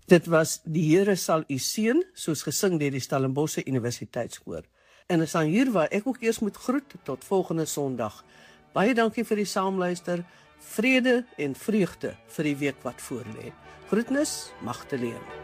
Dit was Die Here sal u seën, soos gesing deur die Stellenbosch Universiteitskoor. En is dan hier waar ek ook eers moet groet tot volgende Sondag. Baie dankie vir die saamluister, vrede en vreugde vir die week wat voorlê. Groetnis, Magdalene.